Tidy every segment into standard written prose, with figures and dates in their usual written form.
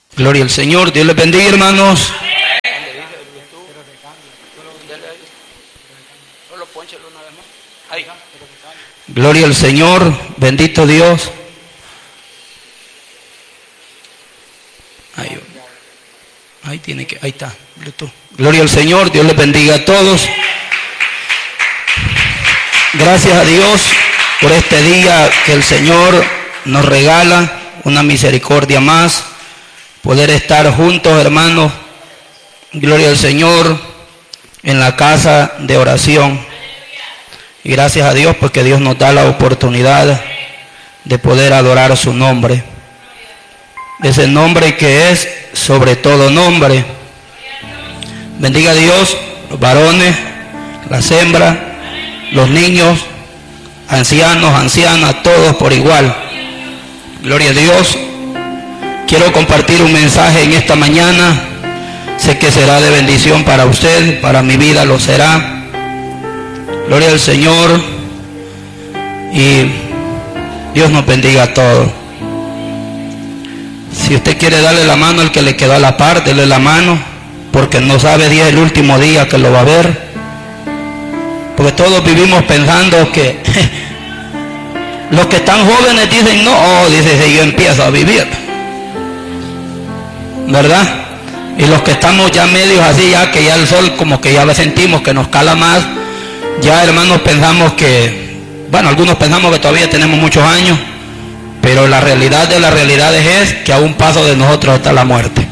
Gloria al Señor. Dios les bendiga, hermanos. Gloria al Señor. Bendito Dios. Ahí está. Bluetooth. Gloria al Señor. Dios les bendiga a todos. Gracias a Dios por este día que el Señor nos regala, una misericordia más, poder estar juntos, hermanos, gloria al Señor, en la casa de oración. Y gracias a Dios porque Dios nos da la oportunidad de poder adorar su nombre, ese nombre que es sobre todo nombre. Bendiga a Dios, los varones, las hembras, los niños, ancianos, ancianas, todos por igual. Gloria a Dios. Quiero compartir un mensaje en esta mañana. Sé que será de bendición para usted, para mi vida lo será. Gloria al Señor. Y Dios nos bendiga a todos. Si usted quiere darle la mano al que le quedó a la par, dele la mano, porque no sabe si es el último día que lo va a ver. Porque todos vivimos pensando que los que están jóvenes dicen no, dice si yo empiezo a vivir, ¿verdad? Y los que estamos ya medios así, ya que ya el sol como que ya lo sentimos que nos cala más, ya hermanos pensamos que, bueno, algunos pensamos que todavía tenemos muchos años, pero la realidad de las realidades es que a un paso de nosotros está la muerte.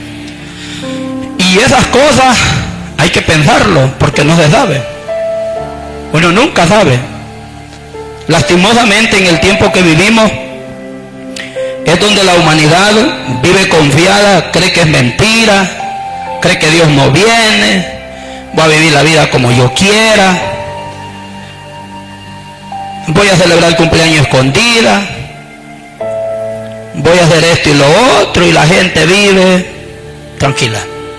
Y esas cosas hay que pensarlo porque no se sabe. Uno nunca sabe. Lastimosamente en el tiempo que vivimos es donde la humanidad vive confiada, cree que es mentira, cree que Dios no viene, voy a vivir la vida como yo quiera, voy a celebrar el cumpleaños escondida, voy a hacer esto y lo otro, y la gente vive tranquila.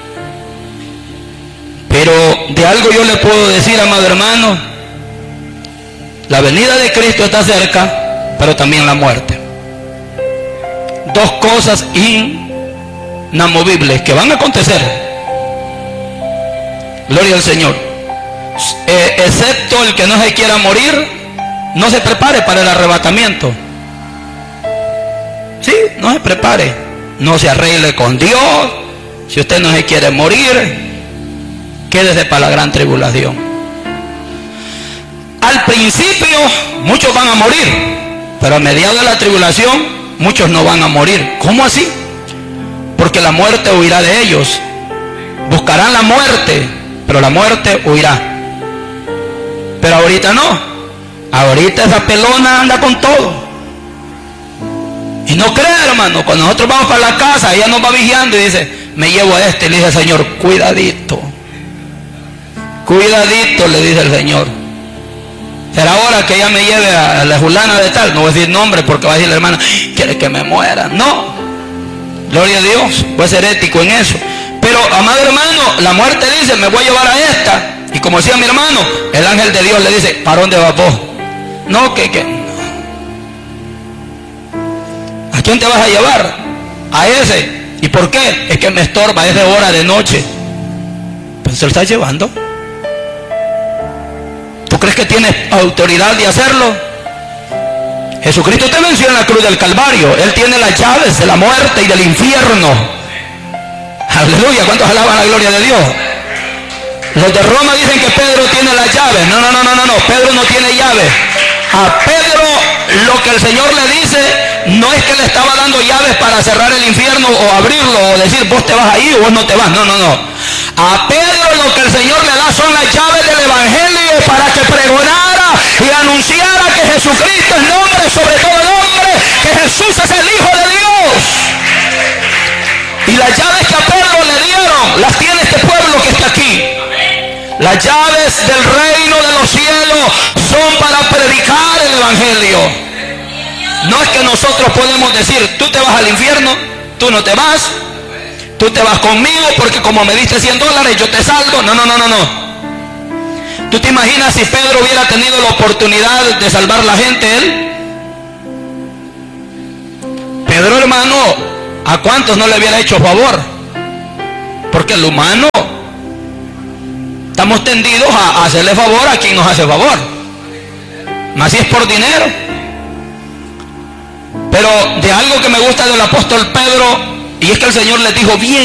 Pero de algo yo le puedo decir, amado hermano, la venida de Cristo está cerca, pero también la muerte. Dos cosas inamovibles que van a acontecer. Gloria al Señor. Excepto el que no se quiera morir, no se prepare para el arrebatamiento. Sí, no se prepare. No se arregle con Dios. Si usted no se quiere morir, quédese para la gran tribulación. Al principio muchos van a morir, pero a mediados de la tribulación muchos no van a morir. ¿Cómo así? Porque la muerte huirá de ellos. Buscarán la muerte, pero la muerte huirá. Pero ahorita no. Ahorita esa pelona anda con todo. Y no crea, hermano, cuando nosotros vamos para la casa, ella nos va vigilando y dice, me llevo a este, y le dice el Señor, cuidadito. Cuidadito, le dice el Señor. Será ahora que ella me lleve a la fulana de tal, no voy a decir nombre porque va a decir la hermana, quiere que me muera. No, gloria a Dios, voy a ser ético en eso. Pero, amado hermano, la muerte dice, me voy a llevar a esta. Y como decía mi hermano, el ángel de Dios le dice, ¿para dónde vas vos? No, ¿a quién te vas a llevar? A ese. ¿Y por qué? Es que me estorba, es de hora de noche. Pues se lo está llevando. ¿Tú crees que tienes autoridad de hacerlo? Jesucristo te venció en la cruz del Calvario. Él tiene las llaves de la muerte y del infierno. Aleluya, ¿cuántos alaban la gloria de Dios? Los de Roma dicen que Pedro tiene las llaves. No, Pedro no tiene llaves. A Pedro lo que el Señor le dice no es que le estaba dando llaves para cerrar el infierno o abrirlo o decir vos te vas ahí o vos no te vas. No. A Pedro lo que el Señor le da son las llaves del Evangelio para que pregonara y anunciara que Jesucristo es nombre sobre todo nombre, que Jesús es el Hijo de Dios. Y las llaves que a Pedro le dieron las tiene este pueblo que está aquí. Las llaves del reino de los cielos son para predicar el Evangelio. No es que nosotros podemos decir, tú te vas al infierno, tú no te vas, tú te vas conmigo porque como me diste $100 yo te salvo. No. ¿Tú te imaginas si Pedro hubiera tenido la oportunidad de salvar la gente él? Pedro, hermano, ¿A cuántos no le hubiera hecho favor? Porque el humano estamos tendidos a hacerle favor a quien nos hace favor, más si es por dinero. Pero de algo que me gusta del apóstol Pedro, y es que el Señor les dijo bien